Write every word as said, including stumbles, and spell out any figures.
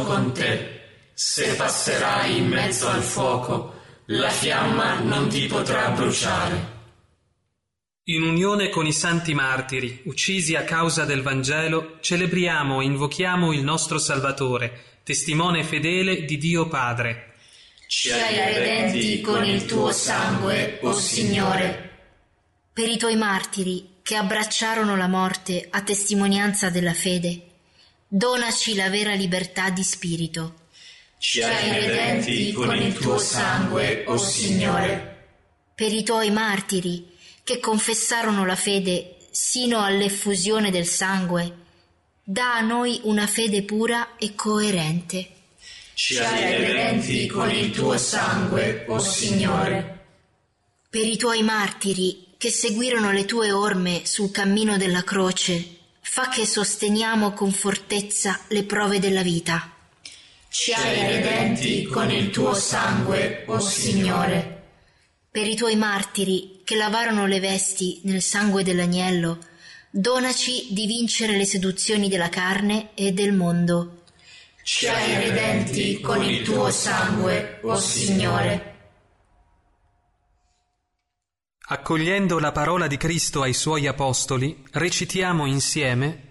con te. Se passerai in mezzo al fuoco, la fiamma non ti potrà bruciare. In unione con i santi martiri, uccisi a causa del Vangelo, celebriamo e invochiamo il nostro Salvatore, testimone fedele di Dio Padre. Ci hai redenti con il tuo sangue, o Signore. Per i tuoi martiri che abbracciarono la morte a testimonianza della fede, donaci la vera libertà di spirito. Ci hai redenti con il tuo sangue, o Signore. Per i tuoi martiri che confessarono la fede sino all'effusione del sangue, dà a noi una fede pura e coerente. Ci hai redenti con il tuo sangue, o Signore. Per i tuoi martiri che seguirono le tue orme sul cammino della croce, fa che sosteniamo con fortezza le prove della vita. Ci hai redenti con il tuo sangue, o Signore. Per i tuoi martiri che lavarono le vesti nel sangue dell'agnello, donaci di vincere le seduzioni della carne e del mondo. Ci hai redenti con il tuo sangue, o Signore. Accogliendo la parola di Cristo ai Suoi Apostoli, recitiamo insieme